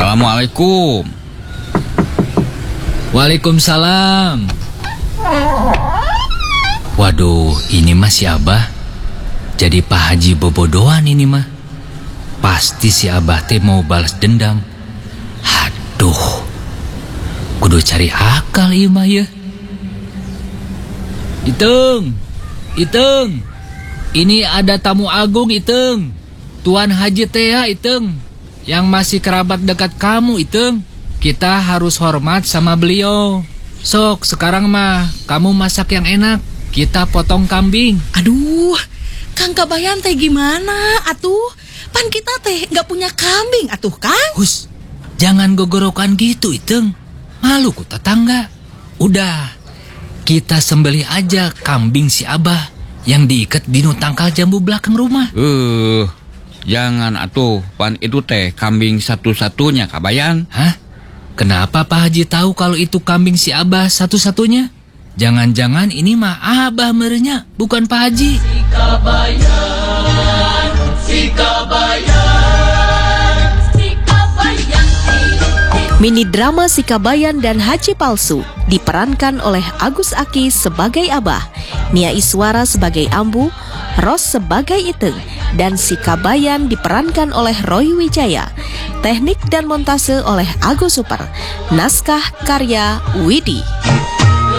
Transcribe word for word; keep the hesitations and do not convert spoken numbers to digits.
Assalamualaikum. Waalaikumsalam. Waduh, ini mah si Abah jadi Pak Haji bobodohan ini mah. Pasti si Abah teh mau balas dendam. Aduh, kudu cari akal ieu mah ya. Iteng, Iteng, ini ada tamu agung Iteng. Tuan Haji teh ya Iteng, yang masih kerabat dekat kamu Iteng. Kita harus hormat sama beliau. Sok, sekarang mah kamu masak yang enak. Kita potong kambing. Aduh, Kang Kabayan teh gimana atuh? Pan kita teh gak punya kambing atuh Kang. Hus, jangan gogorokan gitu Iteng. Malu ku tetangga. Udah, kita sembelih aja kambing si Abah yang diikat di tangkal jambu belakang rumah. Eh, uh, jangan atuh. Pan itu teh kambing satu-satunya Kabayan. Hah? Kenapa Pak Haji tahu kalau itu kambing si Abah satu-satunya? Jangan-jangan ini mah Abah merenya, bukan Pak Haji. Si Kabayan, si Kabayan, si Kabayan. Mini drama Si Kabayan dan Haji Palsu diperankan oleh Agus Aki sebagai Abah, Nia Iswara sebagai Ambu, Ros sebagai Iteng, dan Si Kabayan diperankan oleh Roy Wijaya. Teknik dan montase oleh Agus Super. Naskah karya Widi.